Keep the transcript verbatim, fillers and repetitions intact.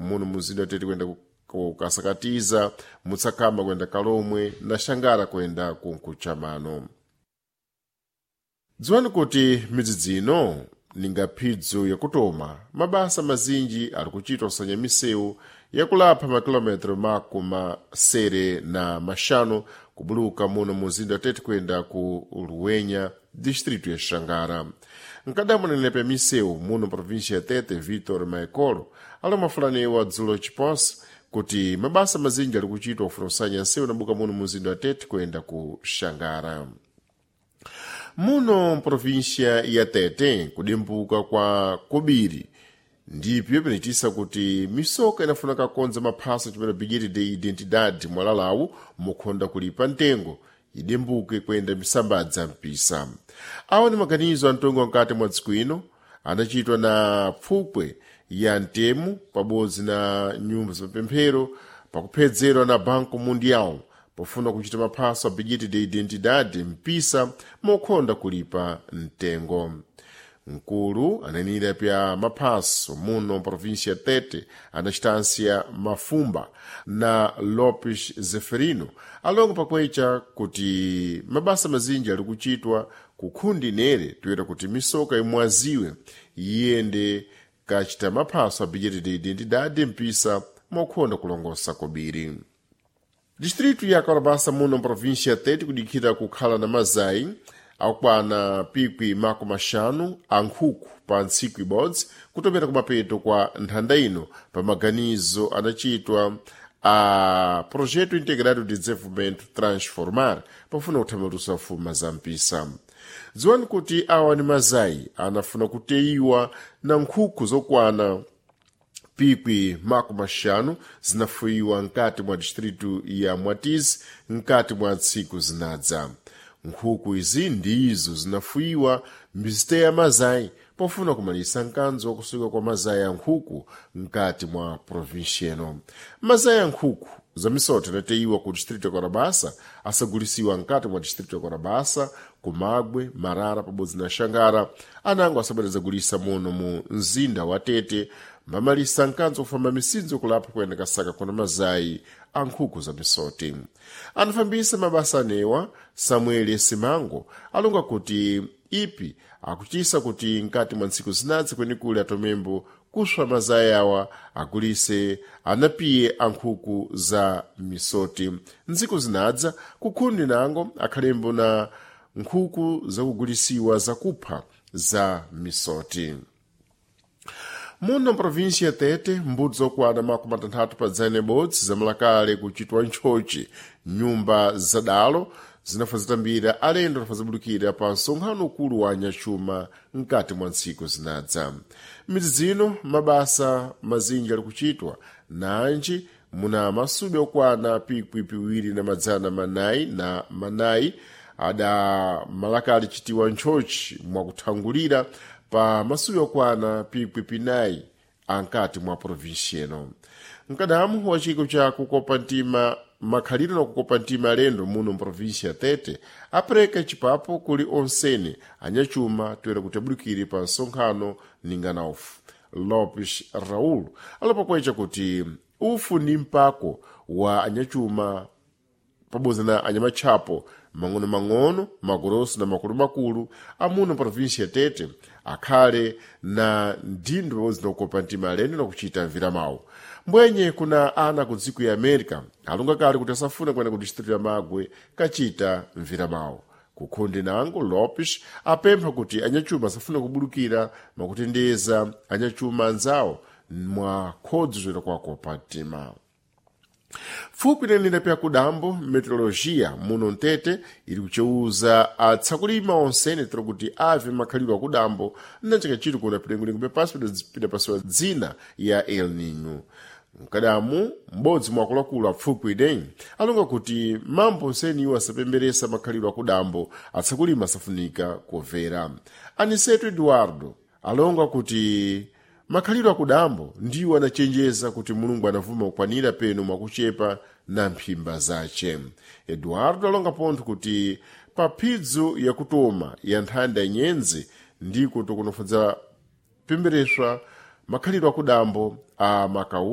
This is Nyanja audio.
muno muzinda tete kwenda kukasakatiza, Mutsakama kwenda Kalomwe na Shangara kwenda kunkuchamano. Dziwani kuti midzi dzino ninga phidzo yakutoma mabasa mazinji ali kuchitwa kusanya misewu yakulapha makilometro makumi sere na mashanu kubuluka muno muzinda tete kwenda ku Luwenya, distrito ya Shangara. Nkadamu nenepe misewu muno província ya Tete, Vitor Maekolo alamafulanewa dzulo chiposa kuti mabasa mazinji ali kuchitwa kufuna kusanya nsewu na buka muno muzinda wa Tete kwenda ku Shangara. Muno província ya Tete kudimbuka kwa Kobiri ndipyo penetisa kuti misoka inafuna kakonza maphaso chimene bilhete de identidade mwalalawu mukhonda kulipa ntengo idimbuke kwenda misambadza mpisa. Awa ni maganizo antongo nkati mwa tsiku ino anachitwa na pfupwe ya ntemu pabodzi na nyumba zamapemphero pakuphedzerwa na Banco Mundial pofuna kuchita maphaso a bilhete de identidade mpisa mokhonda kulipa ntengo. Mkulu ananira pya maphaso muno província ya Tete anachitansia Mafumba na Lopes Zeferino alongo pakwecha kuti mabasa mazinji ali kuchitwa kukhundi nere toyera kuti misoka imwaziwe iyende kachita maphaso a bilhete de identidade mpisa mokhonda kulongosa Kobiri. Distrito ya Karabasa muno província ya Tete kudikira kukhala na mazai akwana pikwi mako mashanu ankhuku pa ntsiku ibodzi kutopera kumapeto kwa nthanda ino pa maganizo anachitwa a Projeto Integrado de Desenvolvimento Transformar pafuna kuthamatusa fuma za mpisa. Dziwani kuti awa ni mazai anafuna kuteyiwa na nkhuku zokwana pikwi mako mashanu zinafuyiwa nkati mwa distrito ya Mwatizi nkati mwa ntsiku zinadza. Nkhuku izi ndizo zinafuyiwa mbiziteya mazai pofuna kumalisa nkanzo wakusuka kwa mazai ya nkhuku nkati mwa província ino. Mazai ya nkhuku za misoto inateyiwa ku distrito ya Karabasa asagulisiwa nkati mwa distrito ya Karabasa, Kumagwe, Marara pabodzi na Shangara anango asabweza gulisa muno mu mzinda wa Tete mamalisa nkanzo kufamba misinzo kulapa kwenda kasaka kuna mazai a nkhuku za misoti. Anafambisa mabasa anewa Samuel Simango alonga kuti ipi akuchisa kuti nkati mwa ntsiku zinadzi kwenikuli atomembo kuswa mazai awa agulise anapiye ankhuku za misoti. Ntsiku zinadza kukhundi nango akhalembo na nkhuku zakugulisiwa zakupha za misoti. Muno província ya Tete mbudzi zokwana makumi matanthatu pa dzane bodzi zamalakale kuchitwa ntchochi nyumba zadalo zinafa zitambira alendo nafa zabulukira pa nsonkhano ukulu wa anyachuma nkati mwa ntsiku zinadza. Midzi zino mabasa mazinji ali kuchitwa nanji muna masubi okwana pikwi piwiri na madzana manayi na manayi ada malakale chitiwa ntchochi mwakuthangulira pa masubi okwana pikwi pinayi ankati mwa província ino. Nkadamu wa chiko cha kukopa ntima makhaliro na kukopa ntima alendo muno província ya Tete apreka chipapo kuli onsene anyachuma toyera kutabulukire pa nsonkhano ningana ufu. Lopes Raul alapakwecha kuti ufu ni mpako wa anyachuma pabodzi na anyamachapo mang'ono mang'ono magoroso na makulu makulu amuno província ya Tete akhale na ndindo pabodzi na kukopa ntima alendo na kuchita mviramawu. Mbwenye kuna ana ku dziko ya America alunga kale kuti asafuna kwenda ku distrito ya Magwe kachita mviramawu. Kukhundi nango Lopes apempha kuti anyachuma asafuna kubulukira makutendeza anyachuma anzawo mwa khodzo zoyera kwa kukopa ntima. Fupi nenera pya kudambo meteorologia muno Tete ili kucheuza atsakulima onsene tero kuti ave makhaliro akudambo nanchaka chiri kuna pilengulingu pepasi pidapasiwa dzina ya El Niño. Mkadamu mbodzi mwakulakulu apfupi ideni alonga kuti mambo nseni iwo asapemberesa makhaliro akudambo atsakulima asafunika kumvera. Aniseto Eduardo alonga kuti makhaliro akudambo ndiwo anachenjeza kuti Mulungu anavuma kukwanira peno mwakuchepa na mphimba zace. Eduardo alonga pontho kuti paphidzo yakutoma ya nthanda yenyenze ndiko tokunofadza pembereswa makhaliro akudambo a makau